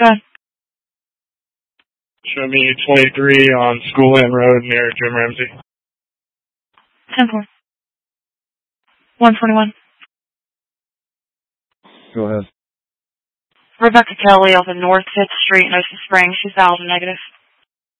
Go ahead. Show me 23 on School Inn Road near Jim Ramsey. 10-4. 121. Go ahead. Rebecca Kelly off of North 5th Street in Ocean Springs, 2000 negative.